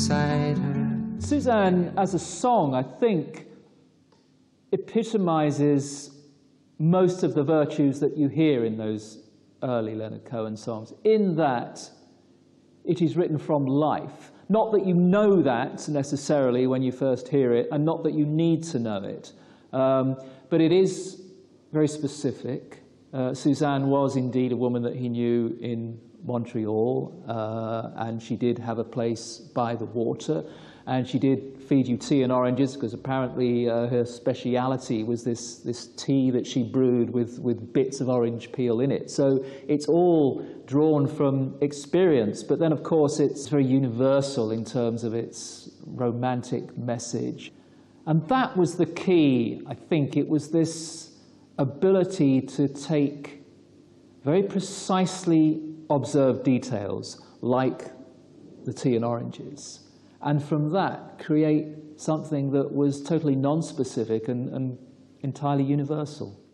Suzanne, as a song, I think, epitomizes most of the virtues that you hear in those early Leonard Cohen songs, in that it is written from life. Not that you know that necessarily when you first hear it, and not that you need to know it, but it is very specific. Suzanne was indeed a woman that he knew in Montreal, and she did have a place by the water, and she did feed you tea and oranges, because apparently her speciality was this tea that she brewed with bits of orange peel in it. So it's all drawn from experience, but then of course it's very universal in terms of its romantic message. And that was the key, I think. It was this ability to take very precisely observed details, like the tea and oranges, and from that create something that was totally non-specific and entirely universal.